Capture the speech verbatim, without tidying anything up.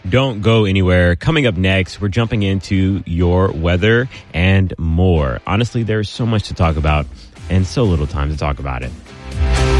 Don't go anywhere. Coming up next, we're jumping into your weather and more. Honestly, there's so much to talk about and so little time to talk about it.